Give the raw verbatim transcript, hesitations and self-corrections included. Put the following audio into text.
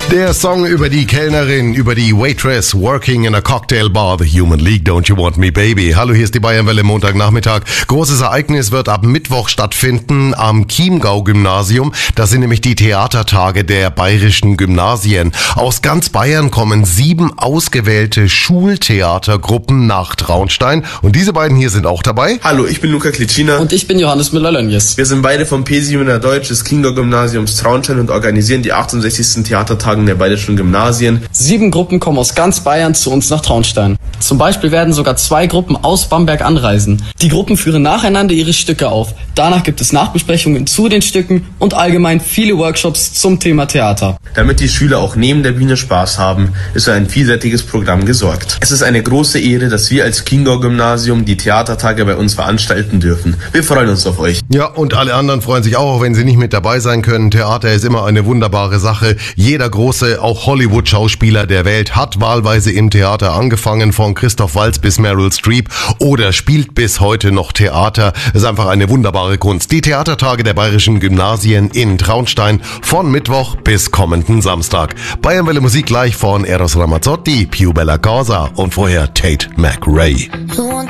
Der Song über die Kellnerin, über die Waitress working in a cocktail bar, The Human League, Don't You Want Me Baby. Hallo, hier ist die Bayernwelle, Montagnachmittag. Großes Ereignis wird ab Mittwoch stattfinden am Chiemgau-Gymnasium. Das sind nämlich die Theatertage der bayerischen Gymnasien. Aus ganz Bayern kommen sieben ausgewählte Schultheatergruppen nach Traunstein. Und diese beiden hier sind auch dabei. Hallo, ich bin Luca Klitschina. Und ich bin Johannes Müller-Lönjes. Wir sind beide vom P sieben Deutsch des Chiemgau-Gymnasiums Traunstein und organisieren die achtundsechzigsten Theatertage der bayerischen Gymnasien. Sieben Gruppen kommen aus ganz Bayern zu uns nach Traunstein. Zum Beispiel werden sogar zwei Gruppen aus Bamberg anreisen. Die Gruppen führen nacheinander ihre Stücke auf. Danach gibt es Nachbesprechungen zu den Stücken und allgemein viele Workshops zum Thema Theater. Damit die Schüler auch neben der Bühne Spaß haben, ist für ein vielseitiges Programm gesorgt. Es ist eine große Ehre, dass wir als Chiemgau-Gymnasium die Theatertage bei uns veranstalten dürfen. Wir freuen uns auf euch. Ja, und alle anderen freuen sich auch, wenn sie nicht mit dabei sein können. Theater ist immer eine wunderbare Sache. Jeder große, auch Hollywood-Schauspieler der Welt hat wahlweise im Theater angefangen, von Christoph Waltz bis Meryl Streep, oder spielt bis heute noch Theater. Das ist einfach eine wunderbare Kunst. Die Theatertage der bayerischen Gymnasien in Traunstein von Mittwoch bis kommenden Samstag. Bayernwelle Musik gleich von Eros Ramazzotti, Più Bella Cosa und vorher Tate McRae.